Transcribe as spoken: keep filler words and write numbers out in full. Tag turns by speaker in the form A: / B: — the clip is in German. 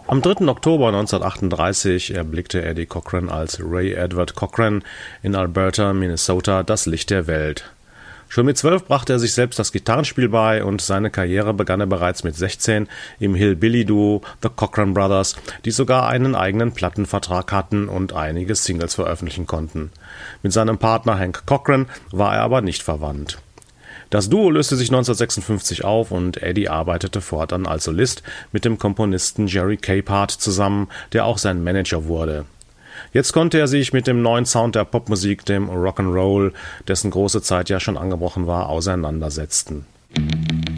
A: Am dritten Oktober neunzehnhundertachtunddreißig erblickte Eddie Cochran als Ray Edward Cochran in Alberta, Minnesota, das Licht der Welt. Schon mit zwölf brachte er sich selbst das Gitarrenspiel bei und seine Karriere begann er bereits mit sechzehn im Hillbilly-Duo The Cochran Brothers, die sogar einen eigenen Plattenvertrag hatten und einige Singles veröffentlichen konnten. Mit seinem Partner Hank Cochran war er aber nicht verwandt. Das Duo löste sich neunzehnhundertsechsundfünfzig auf und Eddie arbeitete fortan als Solist mit dem Komponisten Jerry Capehart zusammen, der auch sein Manager wurde. Jetzt konnte er sich mit dem neuen Sound der Popmusik, dem Rock'n'Roll, dessen große Zeit ja schon angebrochen war, auseinandersetzen.